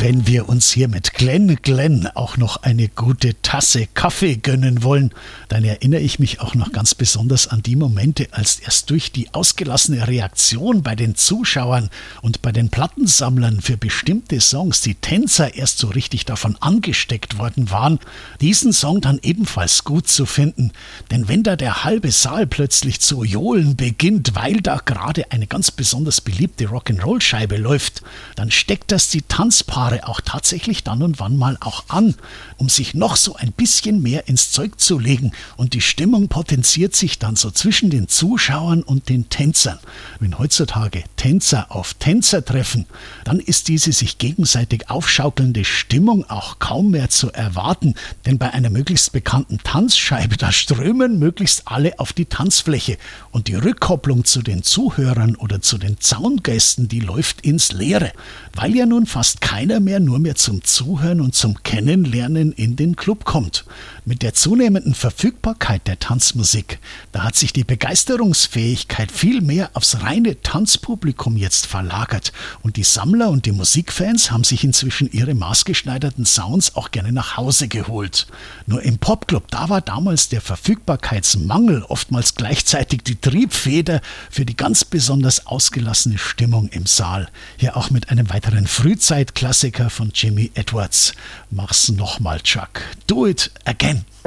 wenn wir uns hier mit Glen auch noch eine gute Tasse Kaffee gönnen wollen, dann erinnere ich mich auch noch ganz besonders an die Momente, als erst durch die ausgelassene Reaktion bei den Zuschauern und bei den Plattensammlern für bestimmte Songs die Tänzer erst so richtig davon angesteckt worden waren, diesen Song dann ebenfalls gut zu finden. Denn wenn da der halbe Saal plötzlich zu johlen beginnt, weil da gerade eine ganz besonders beliebte Rock'n'Roll-Scheibe läuft, dann steckt das die Tanzpaare auch tatsächlich dann und wann mal auch an, um sich noch so ein bisschen mehr ins Zeug zu legen, und die Stimmung potenziert sich dann so zwischen den Zuschauern und den Tänzern. Wenn heutzutage Tänzer auf Tänzer treffen, dann ist diese sich gegenseitig aufschaukelnde Stimmung auch kaum mehr zu erwarten, denn bei einer möglichst bekannten Tanzscheibe, da strömen möglichst alle auf die Tanzfläche, und die Rückkopplung zu den Zuhörern oder zu den Zaungästen, die läuft ins Leere, weil ja nun fast keiner mehr nur mehr zum Zuhören und zum Kennenlernen in den Club kommt. Mit der zunehmenden Verfügbarkeit der Tanzmusik, da hat sich die Begeisterungsfähigkeit viel mehr aufs reine Tanzpublikum jetzt verlagert, und die Sammler und die Musikfans haben sich inzwischen ihre maßgeschneiderten Sounds auch gerne nach Hause geholt. Nur im Popclub, da war damals der Verfügbarkeitsmangel oftmals gleichzeitig die Triebfeder für die ganz besonders ausgelassene Stimmung im Saal. Hier auch mit einem weiteren Frühzeitklassiker von Jimmy Edwards. Mach's nochmal, Chuck. Do it again.